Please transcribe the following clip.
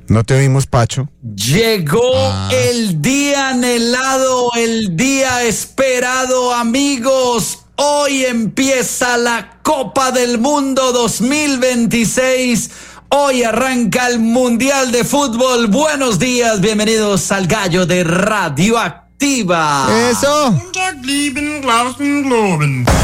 No te oímos, Pacho. Llegó el día anhelado, el día esperado, amigos. Hoy empieza la Copa del Mundo 2026. Hoy arranca el Mundial de Fútbol. Buenos días, bienvenidos al Gallo de Radioactiva. ¡Eso!